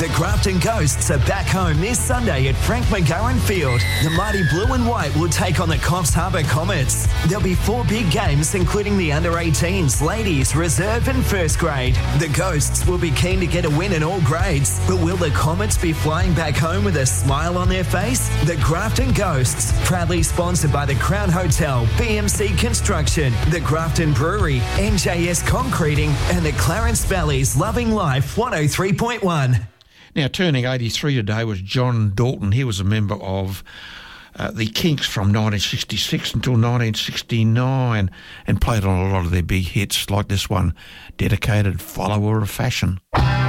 The Grafton Ghosts are back home this Sunday at Frank McGarren Field. The mighty Blue and White will take on the Coffs Harbour Comets. There'll be 4 big games, including the under-18s, ladies, reserve and first grade. The Ghosts will be keen to get a win in all grades, but will the Comets be flying back home with a smile on their face? The Grafton Ghosts, proudly sponsored by the Crown Hotel, BMC Construction, the Grafton Brewery, NJS Concreting and the Clarence Valley's Loving Life 103.1. Now, turning 83 today was John Dalton. He was a member of the Kinks from 1966 until 1969 and played on a lot of their big hits like this one, Dedicated Follower of Fashion.